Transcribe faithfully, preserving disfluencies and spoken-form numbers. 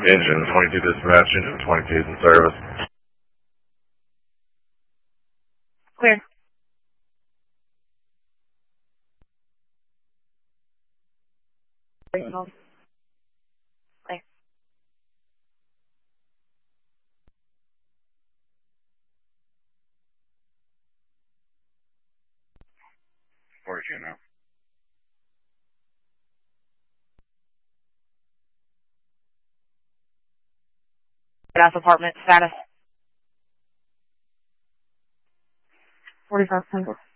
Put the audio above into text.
Engine twenty-two dispatch, engine twenty-two is in service. Clear. Clear. forty-two now. Gas apartment status. forty-five single.